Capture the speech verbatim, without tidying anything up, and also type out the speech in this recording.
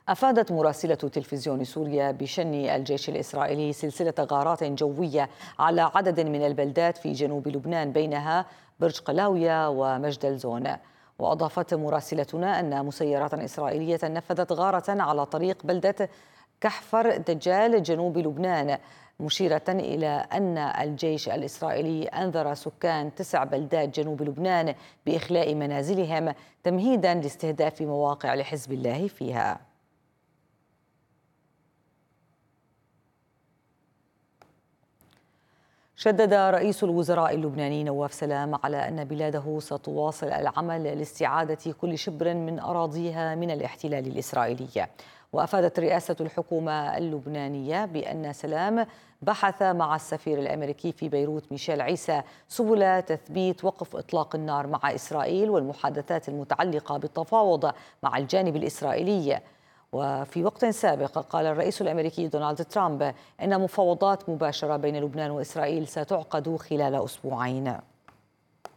أفادت مراسلة تلفزيون سوريا بشن الجيش الإسرائيلي سلسلة غارات جوية على عدد من البلدات في جنوب لبنان، بينها برج قلاوية ومجدلزون. وأضافت مراسلتنا أن مسيرات إسرائيلية نفذت غارة على طريق بلدة كحفر دجال جنوب لبنان، مشيرة إلى أن الجيش الإسرائيلي أنذر سكان تسع بلدات جنوب لبنان بإخلاء منازلهم تمهيدا لاستهداف مواقع لحزب الله فيها. شدد رئيس الوزراء اللبناني نواف سلام على أن بلاده ستواصل العمل لاستعادة كل شبر من أراضيها من الاحتلال الإسرائيلي. وأفادت رئاسة الحكومة اللبنانية بأن سلام بحث مع السفير الأمريكي في بيروت ميشيل عيسى سبل تثبيت وقف إطلاق النار مع إسرائيل والمحادثات المتعلقة بالتفاوض مع الجانب الإسرائيلي. وفي وقت سابق قال الرئيس الأمريكي دونالد ترامب إن مفاوضات مباشرة بين لبنان وإسرائيل ستعقد خلال أسبوعين.